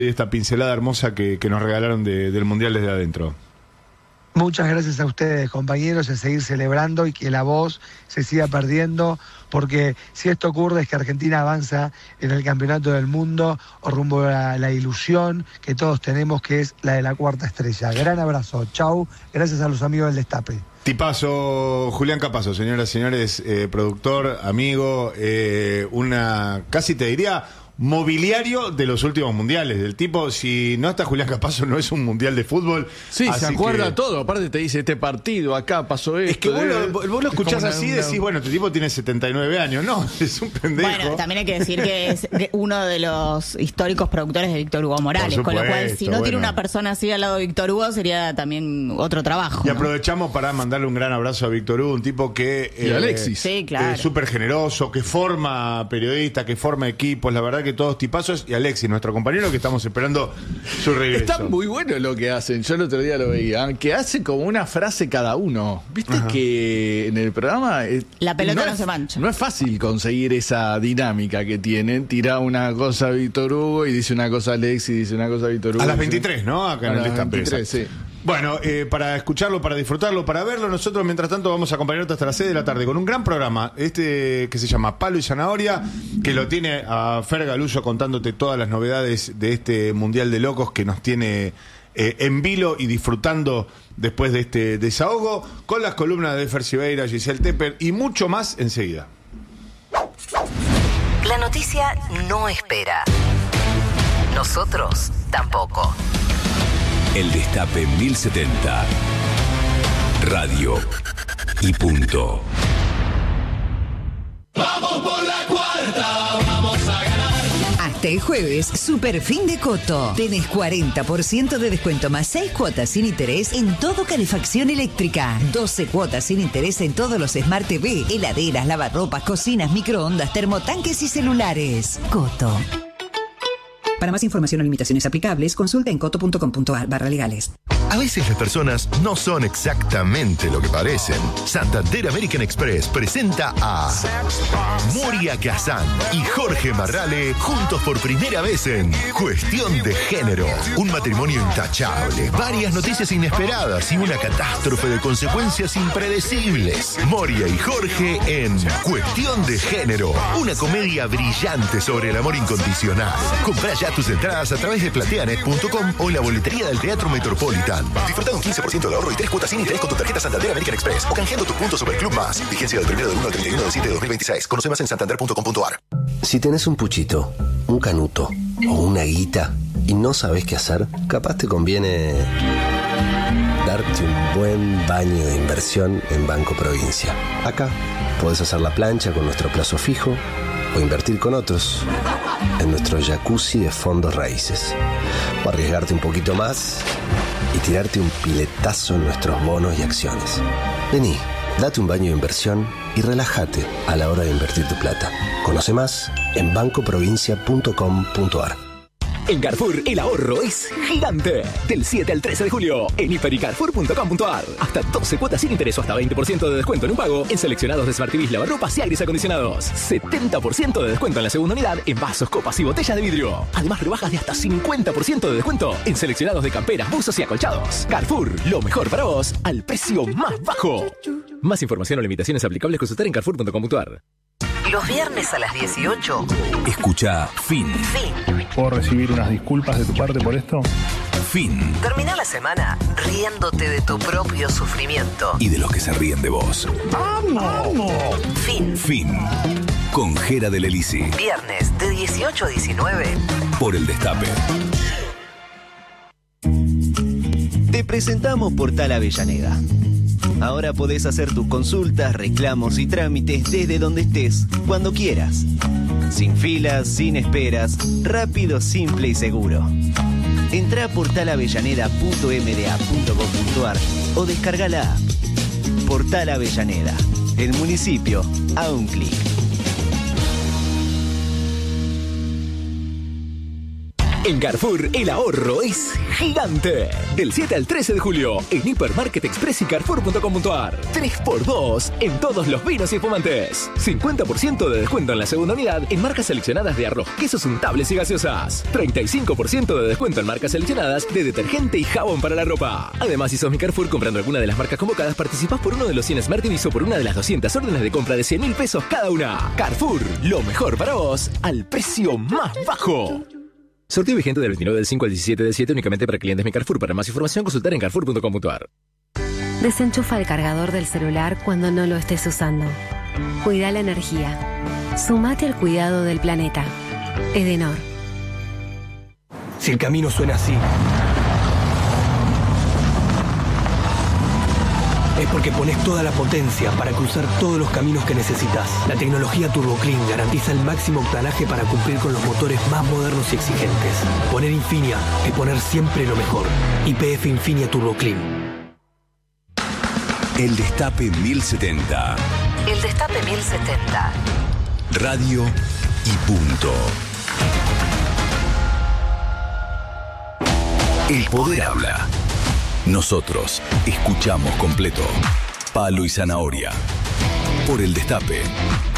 esta pincelada hermosa que nos regalaron del Mundial desde adentro. Muchas gracias a ustedes, compañeros, a seguir celebrando y que la voz se siga perdiendo, porque si esto ocurre es que Argentina avanza en el campeonato del mundo o rumbo a la ilusión que todos tenemos, que es la de la cuarta estrella. Gran abrazo, chau, gracias a los amigos del Destape. Tipazo, Julián Capazo, señoras y señores, productor, amigo, una, casi te diría, mobiliario de los últimos mundiales. Del tipo, si no está Julián Capazo, no es un mundial de fútbol. Sí, se acuerda todo. Aparte te dice, este partido, acá pasó esto. Es que vos lo escuchás así y decís, bueno, este tipo tiene 79 años. No, es un pendejo. Bueno, también hay que decir que es uno de los históricos productores de Víctor Hugo Morales. Por supuesto, con lo cual, si no tiene una persona así al lado de Víctor Hugo, sería también otro trabajo. Y ¿no? aprovechamos para mandarle un gran abrazo a Víctor Hugo, un tipo que... y Alexis. Sí, claro. Súper generoso, que forma periodistas, que forma equipos. La verdad que todos tipazos. Y Alexis, nuestro compañero, que estamos esperando su regreso. Está muy bueno lo que hacen. Yo el otro día lo veía. Que hace como una frase cada uno. Viste que en el programa... La pelota no se mancha. No es fácil conseguir esa dinámica que tienen. Tira una cosa a Víctor Hugo y dice una cosa a Alexis, dice una cosa a Víctor Hugo. A las 23, ¿no? Acá en el Destape. 23, sí. Bueno, para escucharlo, para disfrutarlo, para verlo, nosotros mientras tanto vamos a acompañarte hasta las 6 de la tarde con un gran programa, que se llama Palo y Zanahoria, que lo tiene a Fer Galuso contándote todas las novedades de este Mundial de Locos que nos tiene en vilo y disfrutando después de este desahogo, con las columnas de Fer Sibeira, Giselle Tepper y mucho más enseguida. La noticia no espera. Nosotros tampoco. El Destape 1070. Radio y punto. Vamos por la cuarta, vamos a ganar. Hasta el jueves, super fin de Coto. Tenés 40% de descuento más 6 cuotas sin interés en todo calefacción eléctrica. 12 cuotas sin interés en todos los Smart TV, heladeras, lavarropas, cocinas, microondas, termotanques y celulares. Coto. Para más información o limitaciones aplicables, consulta en coto.com.ar/legales. A veces las personas no son exactamente lo que parecen. Santander American Express presenta a Moria Kazan y Jorge Marrale juntos por primera vez en Cuestión de Género. Un matrimonio intachable, varias noticias inesperadas y una catástrofe de consecuencias impredecibles. Moria y Jorge en Cuestión de Género. Una comedia brillante sobre el amor incondicional. Comprá ya tus entradas a través de plateanet.com o en la boletería del Teatro Metropolitan. Disfruta de un 15% de ahorro y 3 cuotas sin interés con tu tarjeta Santander American Express o canjeando tus puntos Superclub Más. Vigencia del 1 del 1 al 31 del 7 de 2026. Conoce más en santander.com.ar. Si tenés un puchito, un canuto o una guita y no sabés qué hacer, capaz te conviene darte un buen baño de inversión en Banco Provincia. Acá podés hacer la plancha con nuestro plazo fijo o invertir con otros en nuestro jacuzzi de fondos raíces. O arriesgarte un poquito más y tirarte un piletazo en nuestros bonos y acciones. Vení, date un baño de inversión y relájate a la hora de invertir tu plata. Conoce más en bancoprovincia.com.ar. En Carrefour, el ahorro es gigante. Del 7 al 13 de julio, en hipercarrefour.com.ar. Hasta 12 cuotas sin interés o hasta 20% de descuento en un pago en seleccionados de Smart TVs, lavarropas y aires acondicionados. 70% de descuento en la segunda unidad en vasos, copas y botellas de vidrio. Además, rebajas de hasta 50% de descuento en seleccionados de camperas, buzos y acolchados. Carrefour, lo mejor para vos al precio más bajo. Más información o limitaciones aplicables consultar en carrefour.com.ar. Los viernes a las 18. Escucha Fin. ¿Puedo recibir unas disculpas de tu parte por esto? Fin. Termina la semana riéndote de tu propio sufrimiento. Y de los que se ríen de vos. ¡Vamos! Fin. Con Jera del Elisi. Viernes de 18 a 19. Por el Destape. Te presentamos Portal Avellaneda. Ahora podés hacer tus consultas, reclamos y trámites desde donde estés, cuando quieras. Sin filas, sin esperas, rápido, simple y seguro. Entrá a portalavellaneda.mda.gov.ar o descarga la app. Portal Avellaneda, el municipio a un clic. En Carrefour, el ahorro es gigante. Del 7 al 13 de julio, en Hipermarket Express y Carrefour.com.ar. 3x2 en todos los vinos y espumantes. 50% de descuento en la segunda unidad en marcas seleccionadas de arroz, quesos untables y gaseosas. 35% de descuento en marcas seleccionadas de detergente y jabón para la ropa. Además, si sos mi Carrefour, comprando alguna de las marcas convocadas, participás por uno de los 100 Smart TVs o por una de las 200 órdenes de compra de 100.000 pesos cada una. Carrefour, lo mejor para vos, al precio más bajo. Sorteo vigente del 29 del 5 al 17 del 7 únicamente para clientes Mi Carrefour. Para más información, consultar en carrefour.com.ar. Desenchufa el cargador del celular cuando no lo estés usando. Cuida la energía. Sumate al cuidado del planeta. Edenor. Si el camino suena así, es porque pones toda la potencia para cruzar todos los caminos que necesitas. La tecnología TurboClean garantiza el máximo octanaje para cumplir con los motores más modernos y exigentes. Poner Infinia es poner siempre lo mejor. YPF Infinia TurboClean. El Destape 1070. El Destape 1070. Radio y punto. El poder habla. Nosotros escuchamos completo. Palo y Zanahoria. Por el Destape.